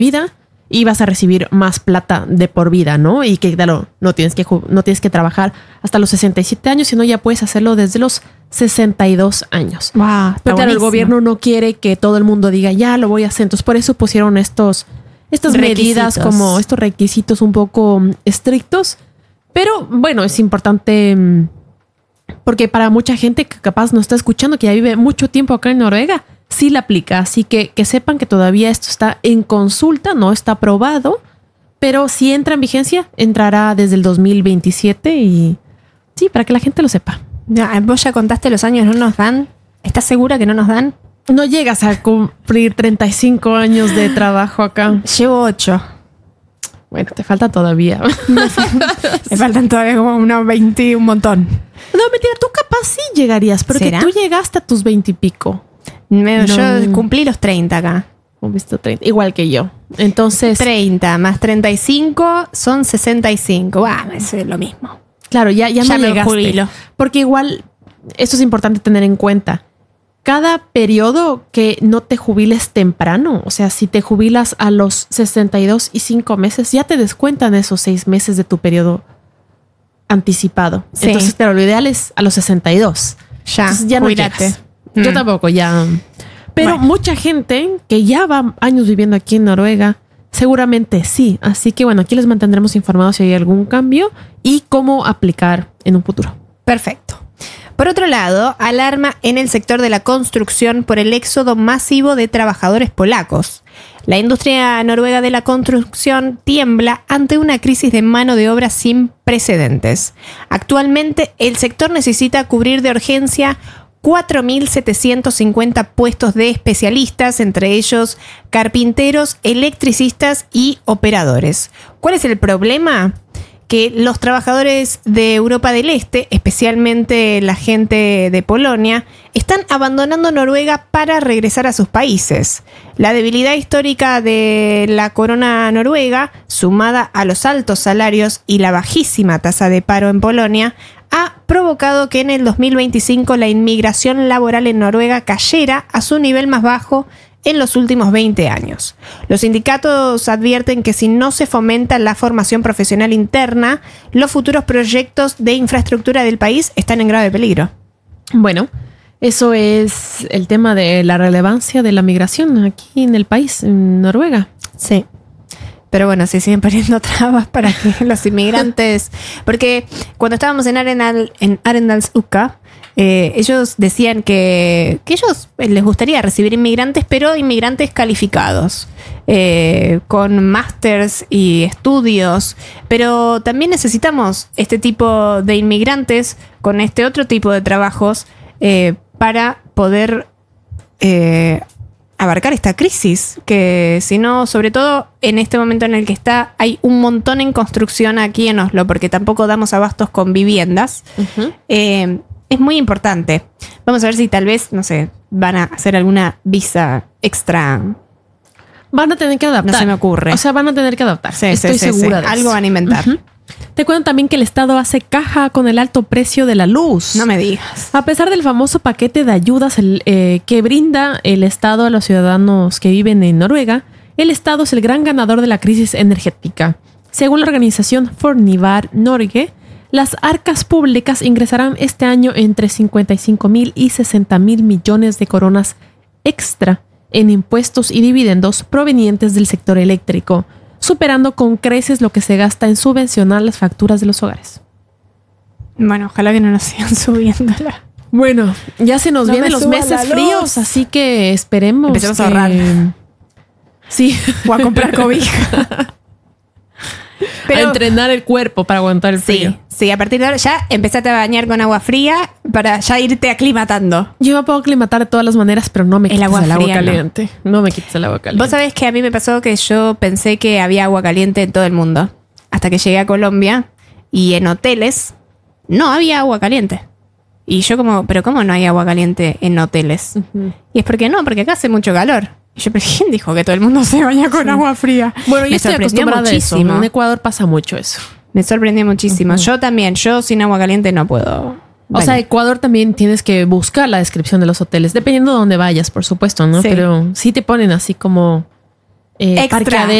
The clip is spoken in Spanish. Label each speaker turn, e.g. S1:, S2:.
S1: vida y vas a recibir más plata de por vida, ¿no? Y que, claro, no tienes que trabajar hasta los 67 años, sino ya puedes hacerlo desde los 62 años.
S2: Wow,
S1: pero claro, el gobierno no quiere que todo el mundo diga, ya lo voy a hacer. Entonces, por eso pusieron estas medidas, como estos requisitos un poco estrictos. Pero bueno, es importante porque para mucha gente que capaz no está escuchando, que ya vive mucho tiempo acá en Noruega, sí la aplica. Así que sepan que todavía esto está en consulta, no está aprobado, pero si entra en vigencia, entrará desde el 2027 y sí, para que la gente lo sepa.
S2: Ya, vos ya contaste los años, ¿no nos dan? ¿Estás segura que no nos dan?
S1: No llegas a cumplir 35 años de trabajo acá.
S2: Llevo 8.
S1: Bueno, te falta todavía.
S2: Me faltan todavía como unos 20, un montón.
S1: No, mentira, tú capaz sí llegarías, pero que tú llegaste a tus 20 y pico.
S2: Yo cumplí los 30 acá.
S1: Visto 30, igual que yo. Entonces
S2: 30 más 35 son 65. Eso es lo mismo.
S1: Claro, ya no llegaste.
S2: Jubilo.
S1: Porque igual, esto es importante tener en cuenta. Cada periodo que no te jubiles temprano, o sea, si te jubilas a los 62 y 5 meses, ya te descuentan esos 6 meses de tu periodo anticipado. Sí. Entonces, claro, lo ideal es a los 62. Ya no llegas. Yo tampoco, ya. Pero mucha gente que ya va años viviendo aquí en Noruega, seguramente sí. Así que bueno, aquí les mantendremos informados si hay algún cambio y cómo aplicar en un futuro.
S2: Perfecto. Por otro lado, alarma en el sector de la construcción por el éxodo masivo de trabajadores polacos. La industria noruega de la construcción tiembla ante una crisis de mano de obra sin precedentes. Actualmente, el sector necesita cubrir de urgencia 4.750 puestos de especialistas, entre ellos carpinteros, electricistas y operadores. ¿Cuál es el problema? Que los trabajadores de Europa del Este, especialmente la gente de Polonia, están abandonando Noruega para regresar a sus países. La debilidad histórica de la corona noruega, sumada a los altos salarios y la bajísima tasa de paro en Polonia, ha provocado que en el 2025 la inmigración laboral en Noruega cayera a su nivel más bajo en los últimos 20 años. Los sindicatos advierten que si no se fomenta la formación profesional interna, los futuros proyectos de infraestructura del país están en grave peligro.
S1: Bueno, eso es el tema de la relevancia de la migración aquí en el país, en Noruega.
S2: Sí. Pero bueno, se siguen poniendo trabas para que los inmigrantes... Porque cuando estábamos en Arendalsuka, ellos decían que ellos les gustaría recibir inmigrantes, pero inmigrantes calificados, con másters y estudios. Pero también necesitamos este tipo de inmigrantes con este otro tipo de trabajos para poder... abarcar esta crisis, que si no, sobre todo en este momento en el que hay un montón en construcción aquí en Oslo, porque tampoco damos abastos con viviendas. Uh-huh. Es muy importante. Vamos a ver si tal vez, no sé, van a hacer alguna visa extra.
S1: Van a tener que adaptar.
S2: No se me ocurre.
S1: O sea, van a tener que adaptarse. Estoy segura de eso.
S2: Algo van a inventar.
S1: Uh-huh. Te cuento también que el Estado hace caja con el alto precio de la luz.
S2: No me digas.
S1: A pesar del famoso paquete de ayudas que brinda el Estado a los ciudadanos que viven en Noruega, el Estado es el gran ganador de la crisis energética. Según la organización Fornybar Norge, las arcas públicas ingresarán este año entre 55.000 y 60.000 millones de coronas extra en impuestos y dividendos provenientes del sector eléctrico, superando con creces lo que se gasta en subvencionar las facturas de los hogares.
S2: Bueno, ojalá que no nos sigan subiéndola.
S1: Bueno, ya se nos vienen los meses fríos, así que esperemos.
S2: Empecemos a ahorrar.
S1: Sí.
S2: O a comprar cobija.
S1: Pero, a entrenar el cuerpo para aguantar el frío.
S2: Sí, a partir de ahora ya empezaste a bañar con agua fría para ya irte aclimatando.
S1: Yo me puedo aclimatar de todas las maneras, pero no me quites el agua caliente. No me quites el agua caliente.
S2: Vos sabés que a mí me pasó que yo pensé que había agua caliente en todo el mundo. Hasta que llegué a Colombia y en hoteles no había agua caliente. Y yo ¿pero cómo no hay agua caliente en hoteles? Uh-huh. Y es porque acá hace mucho calor. Y yo, ¿pero quién dijo que todo el mundo se baña con agua fría?
S1: Bueno, yo estoy acostumbrada a eso. En Ecuador pasa mucho eso.
S2: Me sorprendió muchísimo. Uh-huh. Yo sin agua caliente no puedo.
S1: O sea, Ecuador también tienes que buscar la descripción de los hoteles, dependiendo de dónde vayas, por supuesto, ¿no? Sí. Pero sí te ponen así como
S2: Extra.